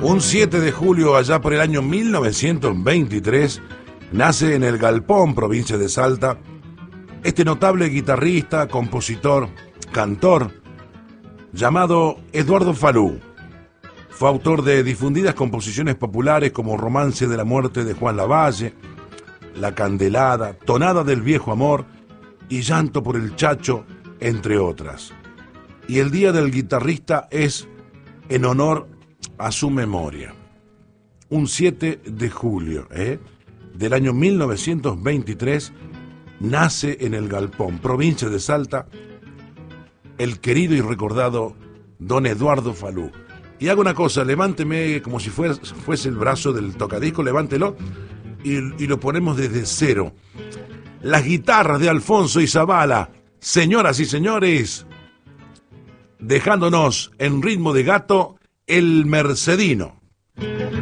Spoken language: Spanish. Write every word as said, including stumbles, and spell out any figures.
Un siete de julio, allá por el año mil novecientos veintitrés, nace en el Galpón, provincia de Salta, este notable guitarrista, compositor, cantor, llamado Eduardo Falú. Fue autor de difundidas composiciones populares como Romance de la muerte de Juan Lavalle, La Candelada, Tonada del viejo amor y Llanto por el Chacho, entre otras. Y el Día del Guitarrista es en honor a su memoria. Un siete de julio ¿eh? del año mil novecientos veintitrés nace en el Galpón, provincia de Salta, el querido y recordado don Eduardo Falú. Y hago una cosa, levánteme como si fuese, fuese el brazo del tocadisco, levántelo y, y lo ponemos desde cero. Las guitarras de Alfonso y Zavala, señoras y señores, dejándonos en ritmo de gato el Mercedino.